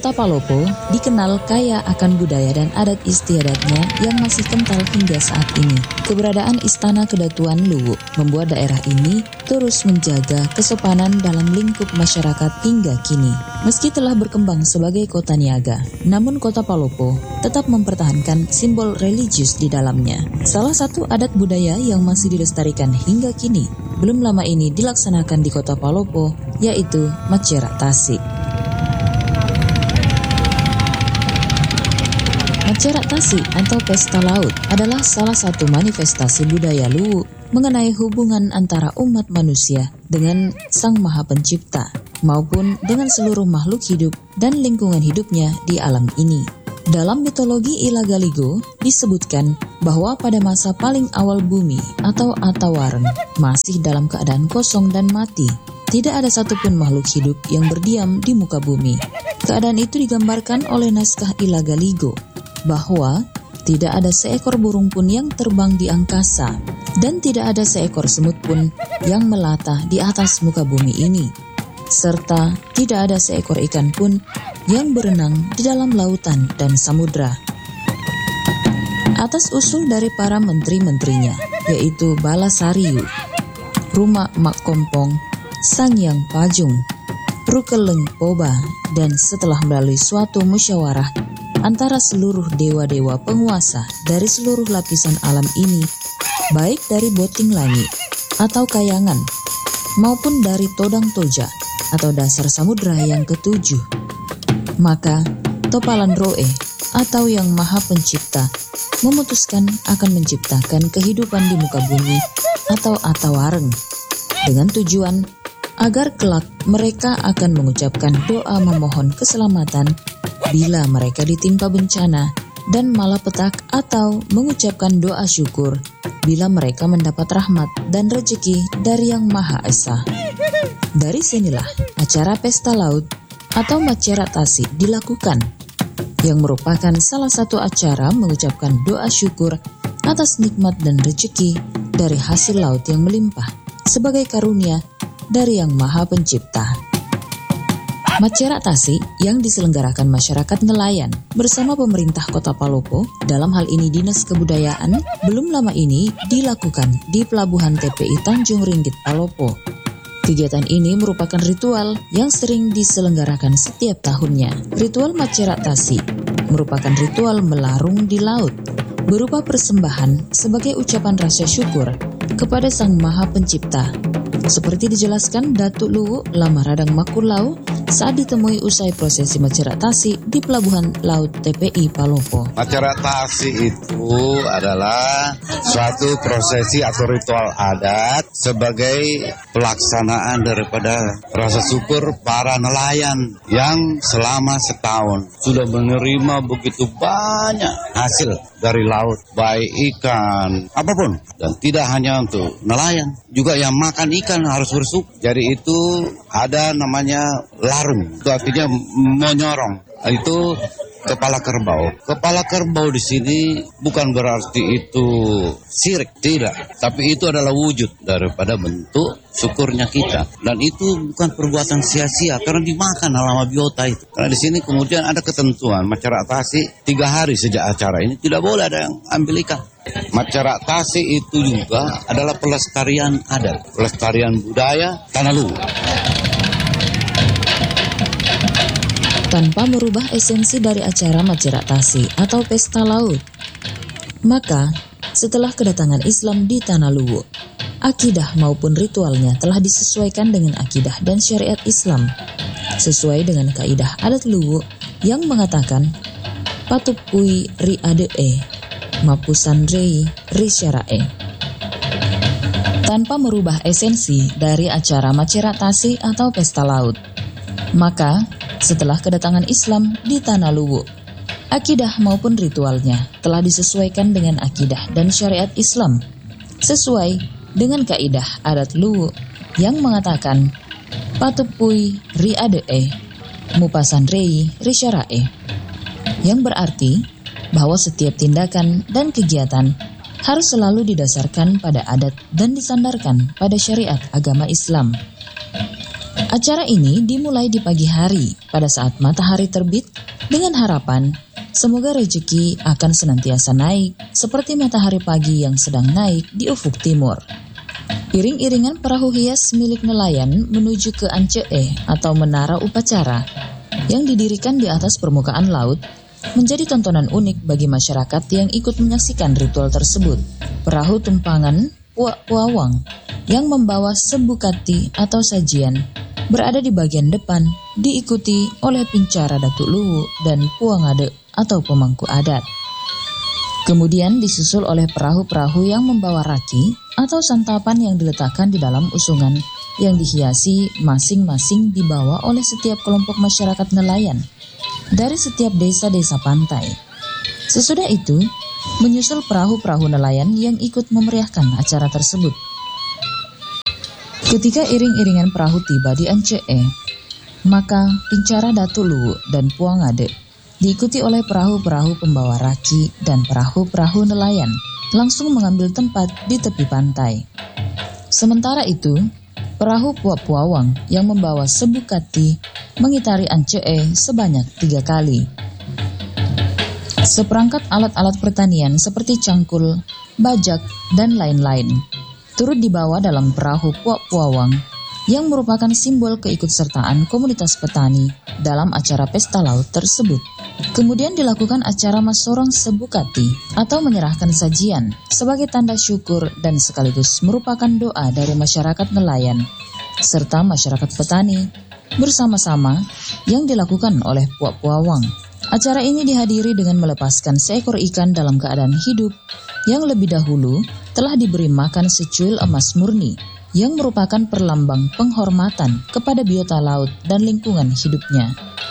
Kota Palopo dikenal kaya akan budaya dan adat istiadatnya yang masih kental hingga saat ini. Keberadaan Istana Kedatuan Luwu membuat daerah ini terus menjaga kesopanan dalam lingkup masyarakat hingga kini. Meski telah berkembang sebagai kota niaga, namun Kota Palopo tetap mempertahankan simbol religius di dalamnya. Salah satu adat budaya yang masih dilestarikan hingga kini belum lama ini dilaksanakan di Kota Palopo, yaitu Macerak Tasik. Macerak Tasik atau Pesta Laut adalah salah satu manifestasi budaya Luwu mengenai hubungan antara umat manusia dengan Sang Maha Pencipta maupun dengan seluruh makhluk hidup dan lingkungan hidupnya di alam ini. Dalam mitologi Ilagaligo disebutkan bahwa pada masa paling awal bumi atau Atawareng masih dalam keadaan kosong dan mati. Tidak ada satupun makhluk hidup yang berdiam di muka bumi. Keadaan itu digambarkan oleh naskah Ilagaligo bahwa tidak ada seekor burung pun yang terbang di angkasa dan tidak ada seekor semut pun yang melata di atas muka bumi ini, serta tidak ada seekor ikan pun yang berenang di dalam lautan dan samudra. Atas usul dari para menteri-menterinya, yaitu Balasariu, Ruma Mak Kompong, Sangyang Pajung, Rukeleng Poba, dan setelah melalui suatu musyawarah antara seluruh dewa-dewa penguasa dari seluruh lapisan alam ini, baik dari Boting Langit atau Kayangan, maupun dari Todang Toja atau dasar samudra yang ketujuh, maka Topalan Roe atau Yang Maha Pencipta memutuskan akan menciptakan kehidupan di muka bumi atau Atawareng dengan tujuan agar kelak mereka akan mengucapkan doa memohon keselamatan bila mereka ditimpa bencana dan malapetaka atau mengucapkan doa syukur bila mereka mendapat rahmat dan rezeki dari Yang Maha Esa. Dari sinilah acara Pesta Laut atau Macerak Tasik dilakukan, yang merupakan salah satu acara mengucapkan doa syukur atas nikmat dan rezeki dari hasil laut yang melimpah sebagai karunia dari Yang Maha Pencipta. Macerak Tasik yang diselenggarakan masyarakat nelayan bersama pemerintah Kota Palopo, dalam hal ini Dinas Kebudayaan, belum lama ini dilakukan di Pelabuhan TPI Tanjung Ringgit Palopo. Kegiatan ini merupakan ritual yang sering diselenggarakan setiap tahunnya. Ritual Macerak Tasik merupakan ritual melarung di laut, berupa persembahan sebagai ucapan rasa syukur kepada Sang Maha Pencipta. Seperti dijelaskan Datuk Luwu Lamaradang Makulau saat ditemui usai prosesi Macerak Tasik di Pelabuhan Laut TPI Palopo. Macerak Tasik itu adalah suatu prosesi atau ritual adat sebagai pelaksanaan daripada rasa syukur para nelayan yang selama setahun sudah menerima begitu banyak hasil dari laut, baik ikan, apapun. Dan tidak hanya untuk nelayan, juga yang makan ikan harus bersyukur. Jadi itu ada namanya larung, itu artinya menyorong. Itu kepala kerbau. Kepala kerbau di sini bukan berarti itu syirik, tidak. Tapi itu adalah wujud daripada bentuk syukurnya kita. Dan itu bukan perbuatan sia-sia karena dimakan alam biota itu. Karena di sini kemudian ada ketentuan Macerak Tasik 3 hari sejak acara ini tidak boleh ada yang ambil ikan. Macerak Tasik itu juga adalah pelestarian adat, pelestarian budaya Tanah Luwu. Tanpa merubah esensi dari acara Macerak Tasik atau Pesta Laut. Maka, setelah kedatangan Islam di Tanah Luwu, akidah maupun ritualnya telah disesuaikan dengan akidah dan syariat Islam, sesuai dengan kaidah adat Luwu yang mengatakan patupui ri adee, mapusan rei ri syarae. Tanpa merubah esensi dari acara Macerak Tasik atau Pesta Laut, maka setelah kedatangan Islam di Tanah Luwu, akidah maupun ritualnya telah disesuaikan dengan akidah dan syariat Islam, sesuai dengan kaidah adat Luwu yang mengatakan patupui ri adee, mupasan rei ri syarae, yang berarti bahwa setiap tindakan dan kegiatan harus selalu didasarkan pada adat dan disandarkan pada syariat agama Islam. Acara ini dimulai di pagi hari pada saat matahari terbit dengan harapan semoga rezeki akan senantiasa naik seperti matahari pagi yang sedang naik di ufuk timur. Iring-iringan perahu hias milik nelayan menuju ke Ancee atau menara upacara yang didirikan di atas permukaan laut menjadi tontonan unik bagi masyarakat yang ikut menyaksikan ritual tersebut. Perahu tumpangan Puak Puawang yang membawa sebukati atau sajian berada di bagian depan, diikuti oleh Pincara Datuk Luwu dan Puangade atau pemangku adat. Kemudian disusul oleh perahu-perahu yang membawa raki atau santapan yang diletakkan di dalam usungan yang dihiasi masing-masing dibawa oleh setiap kelompok masyarakat nelayan dari setiap desa-desa pantai. Sesudah itu, menyusul perahu-perahu nelayan yang ikut memeriahkan acara tersebut. Ketika iring-iringan perahu tiba di Ancee, maka Pincara Datuk Luwu dan Puangade diikuti oleh perahu-perahu pembawa raki dan perahu-perahu nelayan langsung mengambil tempat di tepi pantai. Sementara itu, perahu Puak Puawang yang membawa sebukati mengitari Ancee sebanyak 3 kali. Seperangkat alat-alat pertanian seperti cangkul, bajak, dan lain-lain turut dibawa dalam perahu Puak Puawang yang merupakan simbol keikutsertaan komunitas petani dalam acara pesta laut tersebut. Kemudian dilakukan acara masorong sebukati atau menyerahkan sajian sebagai tanda syukur dan sekaligus merupakan doa dari masyarakat nelayan serta masyarakat petani bersama-sama yang dilakukan oleh Puak Puawang. Acara ini dihadiri dengan melepaskan seekor ikan dalam keadaan hidup yang lebih dahulu telah diberi makan secuil emas murni yang merupakan perlambang penghormatan kepada biota laut dan lingkungan hidupnya.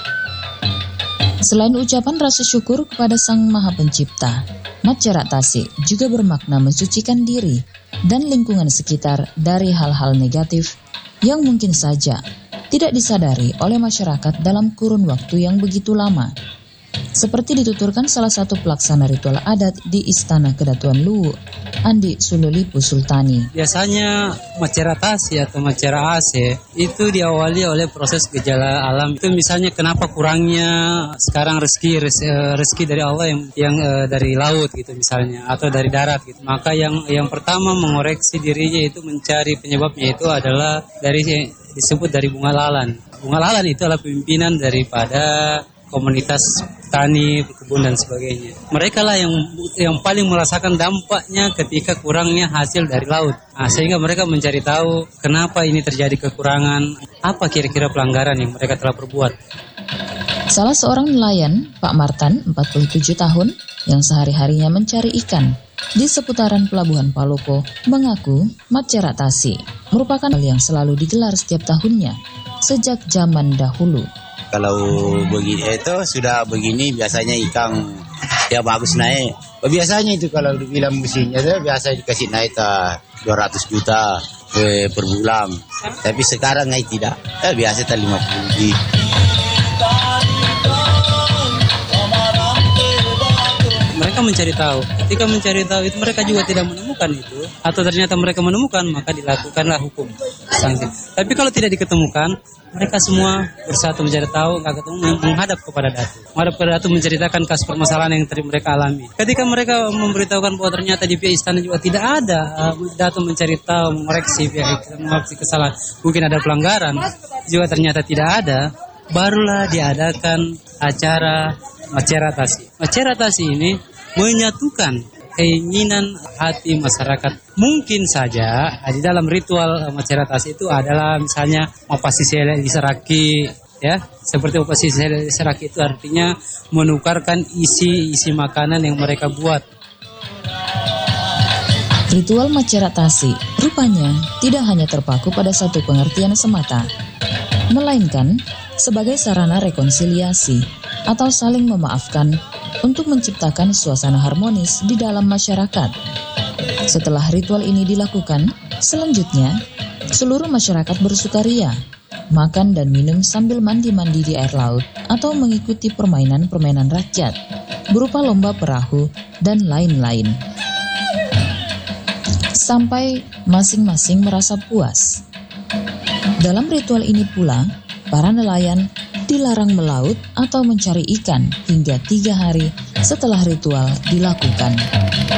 Selain ucapan rasa syukur kepada Sang Maha Pencipta, Macerak Tasik juga bermakna mensucikan diri dan lingkungan sekitar dari hal-hal negatif yang mungkin saja tidak disadari oleh masyarakat dalam kurun waktu yang begitu lama. Seperti dituturkan salah satu pelaksana ritual adat di Istana Kedatuan Luwu, Andi Sululipu Sultani. Biasanya maceratasi atau macera AC itu diawali oleh proses gejala alam. Itu misalnya kenapa kurangnya sekarang rezeki dari Allah yang dari laut gitu misalnya atau dari darat gitu. Maka yang pertama mengoreksi dirinya itu mencari penyebabnya itu adalah disebut dari bunga lalan. Bunga lalan itu adalah pimpinan daripada komunitas petani, berkebun dan sebagainya. Mereka lah yang paling merasakan dampaknya ketika kurangnya hasil dari laut. Sehingga mereka mencari tahu kenapa ini terjadi kekurangan, apa kira-kira pelanggaran yang mereka telah perbuat. Salah seorang nelayan, Pak Martan, 47 tahun, yang sehari-harinya mencari ikan di seputaran Pelabuhan Palopo, mengaku Macerak Tasik merupakan hal yang selalu digelar setiap tahunnya sejak zaman dahulu. Kalau begini itu sudah begini biasanya ikan ya bagus naik. Biasanya itu kalau dibilang mesinnya itu biasa dikasih naik 200 juta per bulan. Tapi sekarang naik tidak. Biasa 50 juta. Mereka mencari tahu. Ketika mencari tahu itu mereka juga tidak menemukan itu, atau ternyata mereka menemukan, maka dilakukanlah hukum sanksi. Tapi kalau tidak diketemukan, mereka semua bersatu mencari tahu, nggak ketemu, menghadap kepada Datu. Menghadap kepada Datu menceritakan kasus permasalahan yang mereka alami. Ketika mereka memberitahukan bahwa ternyata di pihak istana juga tidak ada, Datu mencari tahu, mengoreksi kesalahan, mungkin ada pelanggaran, juga ternyata tidak ada, barulah diadakan acara Maceratasi. Maceratasi ini menyatukan keinginan hati masyarakat. Mungkin saja di dalam ritual Maceratasi itu adalah misalnya mapasi sele diseraki, ya, seperti mapasi sele diseraki itu artinya menukarkan isi makanan yang mereka buat. Ritual Maceratasi rupanya tidak hanya terpaku pada satu pengertian semata, melainkan sebagai sarana rekonsiliasi atau saling memaafkan untuk menciptakan suasana harmonis di dalam masyarakat. Setelah ritual ini dilakukan, selanjutnya seluruh masyarakat bersukaria, makan dan minum sambil mandi-mandi di air laut atau mengikuti permainan-permainan rakyat berupa lomba perahu dan lain-lain. Sampai masing-masing merasa puas. Dalam ritual ini pula, para nelayan dilarang melaut atau mencari ikan hingga 3 hari setelah ritual dilakukan.